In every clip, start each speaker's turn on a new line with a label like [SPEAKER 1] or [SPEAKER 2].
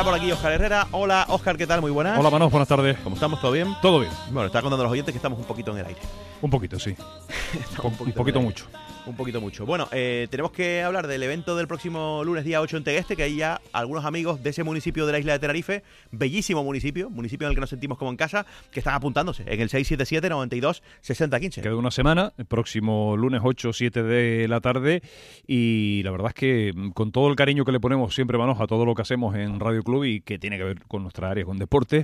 [SPEAKER 1] está por aquí Óscar Herrera. Hola, Óscar, ¿qué tal? Muy buenas.
[SPEAKER 2] Hola, Manos, buenas tardes.
[SPEAKER 1] ¿Cómo estamos? ¿Todo bien?
[SPEAKER 2] Todo bien.
[SPEAKER 1] Bueno, está contando a los oyentes que estamos un poquito en el aire.
[SPEAKER 2] Un poquito, sí. un poquito mucho.
[SPEAKER 1] Un poquito mucho. Bueno, tenemos que hablar del evento del próximo lunes día 8 en Tegueste, que hay ya algunos amigos de ese municipio de la isla de Tenerife, bellísimo municipio en el que nos sentimos como en casa, que están apuntándose en el 677-92-6015.
[SPEAKER 2] Queda una semana, el próximo lunes 8-7 de la tarde, y la verdad es que con todo el cariño que le ponemos siempre, Manos, a todo lo que hacemos en Radio Club y que tiene que ver con nuestra área, con deporte,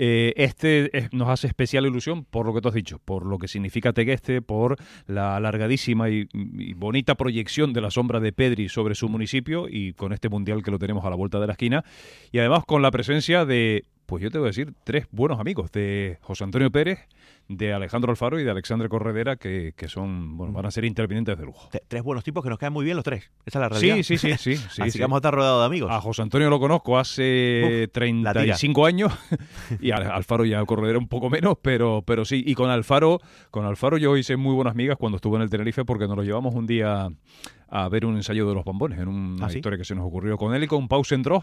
[SPEAKER 2] nos hace especial ilusión por lo que tú has dicho, por lo que significa Tegueste, por la alargadísima y bonita proyección de la sombra de Pedri sobre su municipio, y con este mundial que lo tenemos a la vuelta de la esquina, y además con la presencia de, pues yo te voy a decir, tres buenos amigos, de José Antonio Pérez, de Alejandro Alfaro y de Alexandre Corredera, que son, bueno, van a ser intervinientes de lujo.
[SPEAKER 1] Tres buenos tipos que nos caen muy bien los tres. Esa es la realidad.
[SPEAKER 2] Sí.
[SPEAKER 1] Así que vamos a estar rodeados de amigos.
[SPEAKER 2] A José Antonio lo conozco hace 35 años y a Alfaro y a Corredera un poco menos, pero sí. Y con Alfaro yo hice muy buenas migas cuando estuve en el Tenerife, porque nos lo llevamos un día a ver un ensayo de los Bambones, en una historia que se nos ocurrió con él y con Pau Sendrós,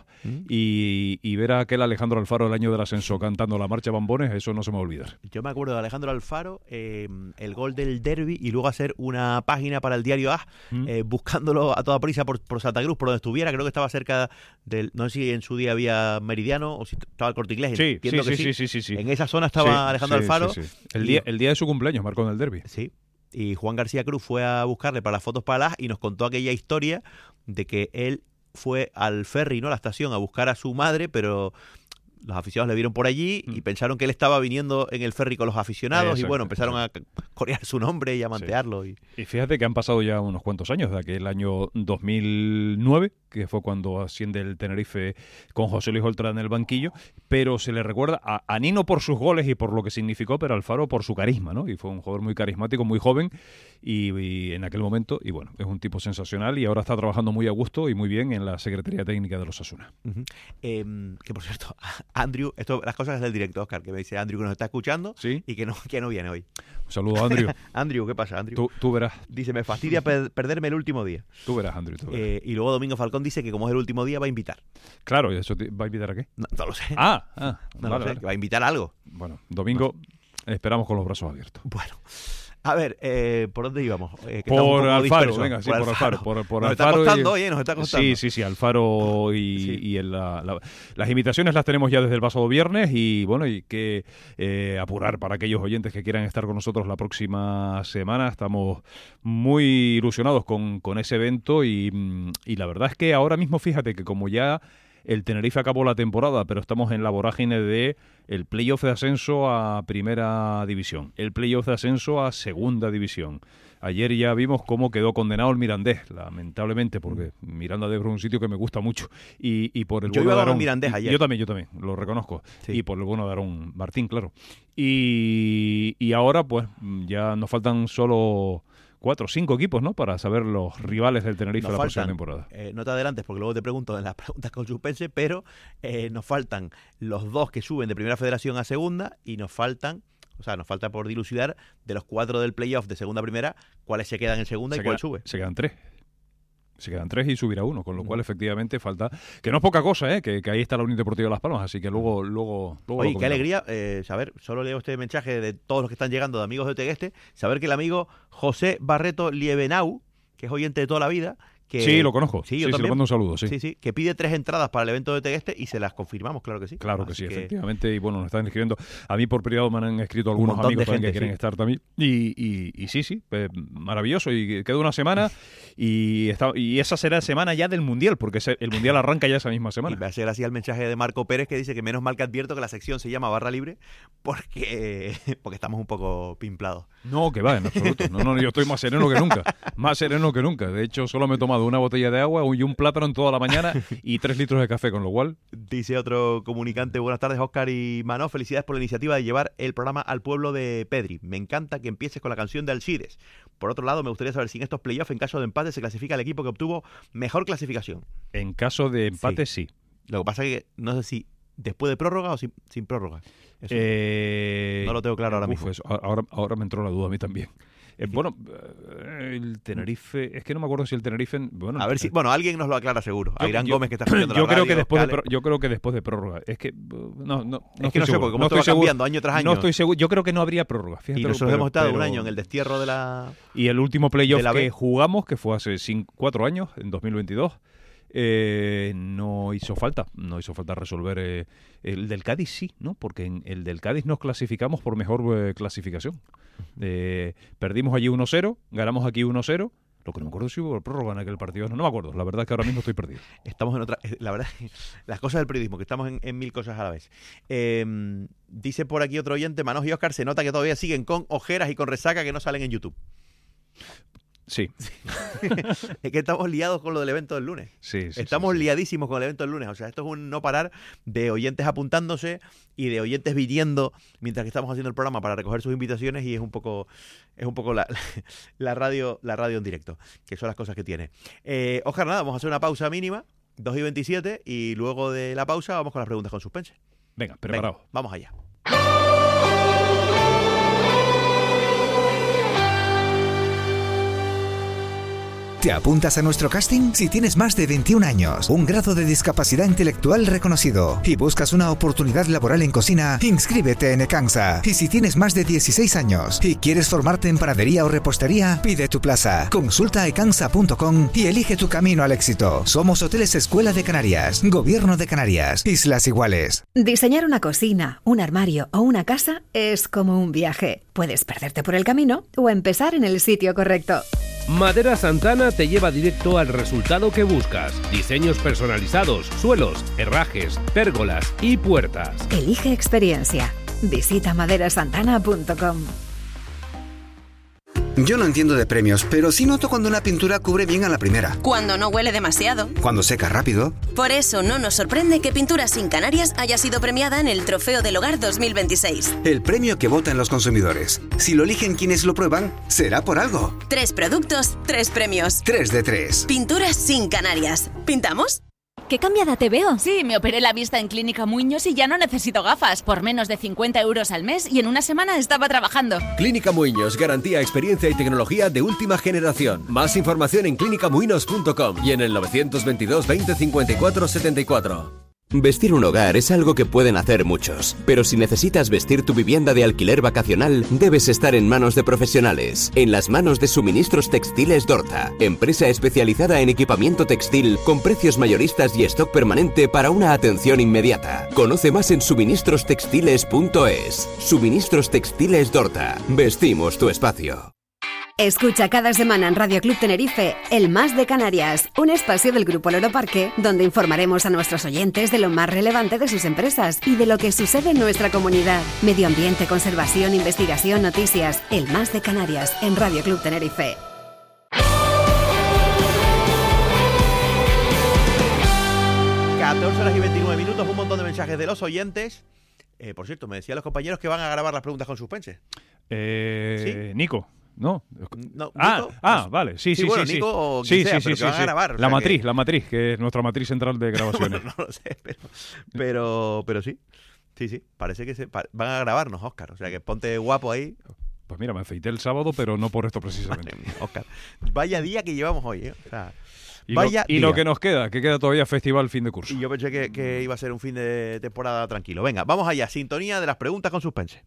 [SPEAKER 2] y ver a aquel Alejandro Alfaro el año del ascenso cantando la marcha Bambones, eso no se me va a olvidar.
[SPEAKER 1] Yo me acuerdo de Alejandro Alfaro, el gol del derbi, y luego hacer una página para el diario AS, buscándolo a toda prisa por Santa Cruz, por donde estuviera. Creo que estaba cerca del, no sé si en su día había Meridiano o si estaba el Corte Inglés.
[SPEAKER 2] Sí.
[SPEAKER 1] En esa zona estaba Alejandro Alfaro.
[SPEAKER 2] Sí. El día de su cumpleaños marcó en el derbi.
[SPEAKER 1] Sí. Y Juan García Cruz fue a buscarle para las fotos para las, y nos contó aquella historia de que él fue al ferry, ¿no?, a la estación, a buscar a su madre, pero los aficionados le vieron por allí y pensaron que él estaba viniendo en el ferry con los aficionados. Y bueno, empezaron a corear su nombre y a mantearlo. Y
[SPEAKER 2] fíjate que han pasado ya unos cuantos años, de aquel año 2009, que fue cuando asciende el Tenerife con José Luis Oltra en el banquillo, pero se le recuerda a Nino por sus goles y por lo que significó, pero Alfaro por su carisma, ¿no? Y fue un jugador muy carismático, muy joven, y en aquel momento, y bueno, es un tipo sensacional, y ahora está trabajando muy a gusto y muy bien en la Secretaría Técnica de los Osasuna.
[SPEAKER 1] Que por cierto, Andrew, las cosas del directo, Óscar, que me dice Andrew que nos está escuchando y que no viene hoy.
[SPEAKER 2] Un saludo a Andrew.
[SPEAKER 1] Andrew, ¿qué pasa, Andrew?
[SPEAKER 2] Tú verás.
[SPEAKER 1] Dice, me fastidia perderme el último día.
[SPEAKER 2] Tú verás, Andrew.
[SPEAKER 1] Y luego Domingo Falcón dice que como es el último día va a invitar.
[SPEAKER 2] Claro, ¿y eso va a invitar a qué?
[SPEAKER 1] No lo sé.
[SPEAKER 2] No
[SPEAKER 1] lo sé, que va a invitar a algo.
[SPEAKER 2] Bueno, domingo esperamos con los brazos abiertos.
[SPEAKER 1] Bueno. A ver, ¿por dónde íbamos?
[SPEAKER 2] Por Alfaro, venga, sí, por Alfaro. Por
[SPEAKER 1] nos
[SPEAKER 2] Alfaro
[SPEAKER 1] está costando, nos está costando.
[SPEAKER 2] Sí, Alfaro y las invitaciones las tenemos ya desde el pasado viernes, y bueno, hay que apurar para aquellos oyentes que quieran estar con nosotros la próxima semana. Estamos muy ilusionados con ese evento, y la verdad es que ahora mismo, fíjate que como ya el Tenerife acabó la temporada, pero estamos en la vorágine de el playoff de ascenso a Primera División, el playoff de ascenso a Segunda División. Ayer ya vimos cómo quedó condenado el Mirandés, lamentablemente, porque Miranda de Ebro es un sitio que me gusta mucho, y por el bueno de Aarón.
[SPEAKER 1] Mirandés ayer.
[SPEAKER 2] Yo también, lo reconozco, y por el bueno de Aarón Martín, claro. Y ahora, pues, ya nos faltan solo 4 o 5 equipos, ¿no?, para saber los rivales del Tenerife la próxima temporada.
[SPEAKER 1] No te adelantes, porque luego te pregunto en las preguntas con suspense, pero nos faltan los 2 que suben de Primera Federación a Segunda, y nos falta por dilucidar de los 4 del playoff de Segunda a Primera, cuáles se quedan en Segunda y cuál sube.
[SPEAKER 2] Se quedan 3. Se quedan 3 y subirá 1, con lo cual efectivamente falta, que no es poca cosa, que ahí está la Unión Deportiva Las Palmas, así que luego
[SPEAKER 1] Oye, qué alegría saber, solo leo este mensaje de todos los que están llegando de amigos de Tegueste, saber que el amigo José Barreto Liebenau, que es oyente de toda la vida, que
[SPEAKER 2] sí, lo conozco.
[SPEAKER 1] Sí,
[SPEAKER 2] le mando un saludo.
[SPEAKER 1] Sí, que pide 3 entradas para el evento de Tegueste, y se las confirmamos, claro que sí.
[SPEAKER 2] Claro que sí, efectivamente. Y bueno, nos están escribiendo. A mí por privado me han escrito algunos amigos también que quieren estar también. Y sí, maravilloso. Y queda una semana, y esa será semana ya del Mundial, porque el Mundial arranca ya esa misma semana.
[SPEAKER 1] Y me hace gracia el mensaje de Marco Pérez, que dice que menos mal que advierto que la sección se llama Barra Libre, porque estamos un poco pimplados.
[SPEAKER 2] No, que va, en absoluto. No, yo estoy más sereno que nunca. Más sereno que nunca. De hecho, solo me he tomado una botella de agua y un plátano en toda la mañana y 3 litros de café, con lo cual...
[SPEAKER 1] Dice otro comunicante: buenas tardes, Óscar y Manó, felicidades por la iniciativa de llevar el programa al pueblo de Pedri. Me encanta que empieces con la canción de Alcides. Por otro lado, me gustaría saber si en estos playoffs, en caso de empate, se clasifica el equipo que obtuvo mejor clasificación.
[SPEAKER 2] En caso de empate, sí.
[SPEAKER 1] Lo que pasa es que no sé si después de prórroga o sin prórroga. Eso no lo tengo claro ahora mismo.
[SPEAKER 2] Ahora me entró la duda a mí también. El Tenerife, es que no me acuerdo si el Tenerife, bueno,
[SPEAKER 1] a ver si, alguien nos lo aclara seguro. Airán Gómez, que está escuchando
[SPEAKER 2] yo
[SPEAKER 1] la
[SPEAKER 2] creo
[SPEAKER 1] radio,
[SPEAKER 2] que después de prórroga. Es que no
[SPEAKER 1] es que no sé, porque como esto va cambiando año tras año.
[SPEAKER 2] No estoy seguro. Yo creo que no habría prórroga. Fíjate,
[SPEAKER 1] y nosotros hemos estado un año en el destierro de la.
[SPEAKER 2] Y el último playoff que jugamos, que fue hace 4 años, en 2022. No hizo falta resolver el del Cádiz, sí, ¿no? Porque en el del Cádiz nos clasificamos por mejor clasificación. Perdimos allí 1-0, ganamos aquí 1-0. Lo que no me acuerdo si hubo prórroga en aquel partido. No me acuerdo. La verdad es que ahora mismo estoy perdido.
[SPEAKER 1] Estamos en otra. La verdad, las cosas del periodismo, que estamos en mil cosas a la vez. Dice por aquí otro oyente, Manos y Óscar, se nota que todavía siguen con ojeras y con resaca que no salen en YouTube.
[SPEAKER 2] Sí.
[SPEAKER 1] Es que estamos liados con lo del evento del lunes. Estamos liadísimos con el evento del lunes. O sea, esto es un no parar de oyentes apuntándose y de oyentes viniendo mientras que estamos haciendo el programa para recoger sus invitaciones, y es un poco la radio en directo, que son las cosas que tiene. Óscar, nada, vamos a hacer una pausa mínima, 2:27, y luego de la pausa vamos con las preguntas con suspense.
[SPEAKER 2] Venga, preparado.
[SPEAKER 1] Vamos allá.
[SPEAKER 3] ¿Te apuntas a nuestro casting? Si tienes más de 21 años, un grado de discapacidad intelectual reconocido y buscas una oportunidad laboral en cocina, inscríbete en Ecansa. Y si tienes más de 16 años y quieres formarte en panadería o repostería, pide tu plaza. Consulta ecansa.com y elige tu camino al éxito. Somos Hoteles Escuela de Canarias, Gobierno de Canarias, Islas Iguales.
[SPEAKER 4] Diseñar una cocina, un armario o una casa es como un viaje. Puedes perderte por el camino o empezar en el sitio correcto.
[SPEAKER 5] Madera Santana te lleva directo al resultado que buscas. Diseños personalizados, suelos, herrajes, pérgolas y puertas.
[SPEAKER 4] Elige experiencia. Visita maderasantana.com.
[SPEAKER 3] Yo no entiendo de premios, pero sí noto cuando una pintura cubre bien a la primera.
[SPEAKER 6] Cuando no huele demasiado.
[SPEAKER 3] Cuando seca rápido.
[SPEAKER 6] Por eso no nos sorprende que Pinturas Sin Canarias haya sido premiada en el Trofeo del Hogar 2026.
[SPEAKER 3] El premio que votan los consumidores. Si lo eligen quienes lo prueban, será por algo.
[SPEAKER 6] 3 productos, 3 premios.
[SPEAKER 3] 3 de 3.
[SPEAKER 6] Pinturas Sin Canarias. ¿Pintamos?
[SPEAKER 7] ¡Qué cambiada te veo! Sí, me operé la vista en Clínica Muñoz y ya no necesito gafas. Por menos de 50 euros al mes y en una semana estaba trabajando.
[SPEAKER 5] Clínica Muñoz, garantía, experiencia y tecnología de última generación. Más información en clinicamuinos.com y en el 922 20 54 74.
[SPEAKER 8] Vestir un hogar es algo que pueden hacer muchos, pero si necesitas vestir tu vivienda de alquiler vacacional, debes estar en manos de profesionales, en las manos de Suministros Textiles Dorta, empresa especializada en equipamiento textil con precios mayoristas y stock permanente para una atención inmediata. Conoce más en suministrostextiles.es. Suministros Textiles Dorta. Vestimos tu espacio.
[SPEAKER 4] Escucha cada semana en Radio Club Tenerife El Más de Canarias, un espacio del Grupo Loro Parque donde informaremos a nuestros oyentes de lo más relevante de sus empresas y de lo que sucede en nuestra comunidad. Medio ambiente, conservación, investigación, noticias. El Más de Canarias en Radio Club Tenerife.
[SPEAKER 1] Horas y 29 minutos, un montón de mensajes de los oyentes. Por cierto, me decían los compañeros que van a grabar las preguntas con suspense.
[SPEAKER 2] ¿Sí? Nico. No.
[SPEAKER 1] Nico,
[SPEAKER 2] vale. Sí.
[SPEAKER 1] Bueno, Nico o quien sea, pero que van a grabar.
[SPEAKER 2] La matriz, que es nuestra matriz central de grabaciones.
[SPEAKER 1] Bueno, no lo sé, pero sí. Sí, parece que van a grabarnos, Óscar. O sea, que ponte guapo ahí.
[SPEAKER 2] Pues mira, me afeité el sábado, pero no por esto precisamente.
[SPEAKER 1] Madre mía, Óscar, vaya día que llevamos hoy, ¿eh? O sea,
[SPEAKER 2] y lo que nos queda, que queda todavía festival fin de curso.
[SPEAKER 1] Y yo pensé que iba a ser un fin de temporada tranquilo. Venga, vamos allá. Sintonía de las preguntas con suspense.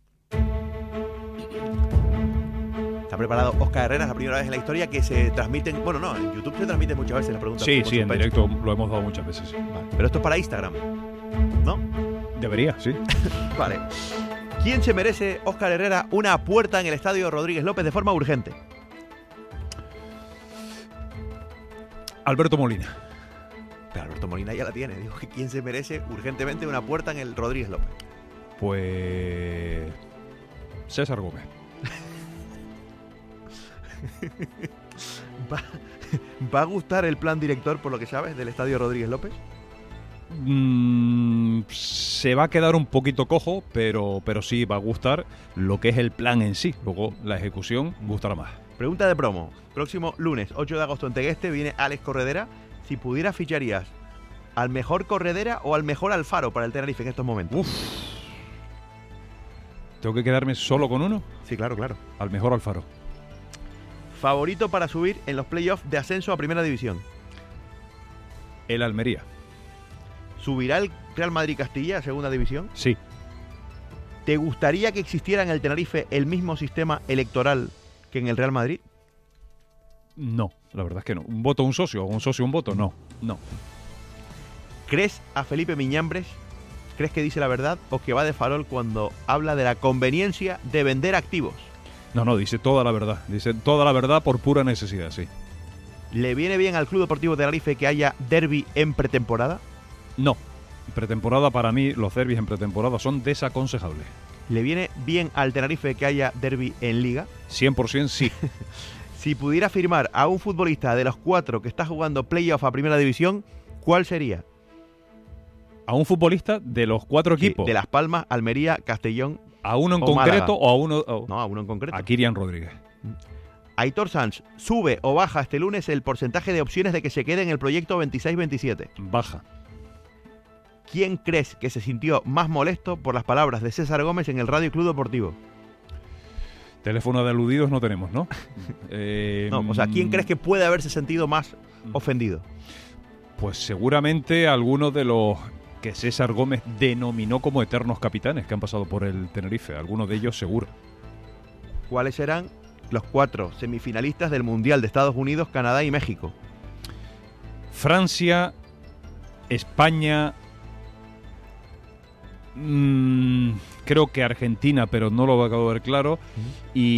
[SPEAKER 1] Está preparado Óscar Herrera, es la primera vez en la historia que se transmiten. Bueno, no, en YouTube se transmiten muchas veces las preguntas.
[SPEAKER 2] Sí, en directo lo hemos dado muchas veces.
[SPEAKER 1] Vale, pero esto es para Instagram, ¿no?
[SPEAKER 2] Debería, sí.
[SPEAKER 1] Vale. ¿Quién se merece, Óscar Herrera, una puerta en el estadio Rodríguez López de forma urgente?
[SPEAKER 2] Alberto Molina.
[SPEAKER 1] Pero Alberto Molina ya la tiene. Digo, ¿quién se merece urgentemente una puerta en el Rodríguez López?
[SPEAKER 2] Pues César Gómez.
[SPEAKER 1] ¿Va a gustar el plan director, por lo que sabes, del estadio Rodríguez López?
[SPEAKER 2] Se va a quedar un poquito cojo, pero sí va a gustar lo que es el plan en sí. Luego la ejecución gustará más.
[SPEAKER 1] Pregunta de promo. Próximo lunes 8 de agosto en Tegueste viene Alex Corredera. Si pudieras, ¿ficharías al mejor Corredera o al mejor Alfaro para el Tenerife en estos momentos?
[SPEAKER 2] ¿Tengo que quedarme solo con uno?
[SPEAKER 1] Sí, claro.
[SPEAKER 2] Al mejor Alfaro.
[SPEAKER 1] Favorito para subir en los playoffs de ascenso a Primera División.
[SPEAKER 2] El Almería.
[SPEAKER 1] ¿Subirá el Real Madrid-Castilla a Segunda División?
[SPEAKER 2] Sí.
[SPEAKER 1] ¿Te gustaría que existiera en el Tenerife el mismo sistema electoral que en el Real Madrid?
[SPEAKER 2] No, la verdad es que no. ¿Un voto un socio? ¿Un socio un voto? No.
[SPEAKER 1] ¿Crees a Felipe Miñambres? ¿Crees que dice la verdad o que va de farol cuando habla de la conveniencia de vender activos?
[SPEAKER 2] No, dice toda la verdad. Dice toda la verdad por pura necesidad, sí.
[SPEAKER 1] ¿Le viene bien al Club Deportivo Tenerife que haya derbi en pretemporada?
[SPEAKER 2] No. Pretemporada, para mí, los derbis en pretemporada son desaconsejables.
[SPEAKER 1] ¿Le viene bien al Tenerife que haya derbi en Liga?
[SPEAKER 2] 100% sí.
[SPEAKER 1] Si pudiera firmar a un futbolista de los 4 que está jugando playoff a Primera División, ¿cuál sería?
[SPEAKER 2] ¿A un futbolista de los 4 equipos?
[SPEAKER 1] De Las Palmas, Almería, Castellón.
[SPEAKER 2] ¿A uno en
[SPEAKER 1] o
[SPEAKER 2] concreto
[SPEAKER 1] Málaga.
[SPEAKER 2] o a uno?
[SPEAKER 1] No, a uno en concreto.
[SPEAKER 2] A Kirian Rodríguez.
[SPEAKER 1] Aitor Sanz, ¿sube o baja este lunes el porcentaje de opciones de que se quede en el proyecto 26-27?
[SPEAKER 2] Baja.
[SPEAKER 1] ¿Quién crees que se sintió más molesto por las palabras de César Gómez en el Radio Club Deportivo?
[SPEAKER 2] Teléfono de aludidos no tenemos, ¿no?
[SPEAKER 1] No, o sea, ¿quién crees que puede haberse sentido más ofendido?
[SPEAKER 2] Pues seguramente algunos de los que César Gómez denominó como eternos capitanes que han pasado por el Tenerife. Algunos de ellos seguro.
[SPEAKER 1] ¿Cuáles serán los 4 semifinalistas del Mundial de Estados Unidos, Canadá y México?
[SPEAKER 2] Francia, España, creo que Argentina, pero no lo acabo de ver claro, y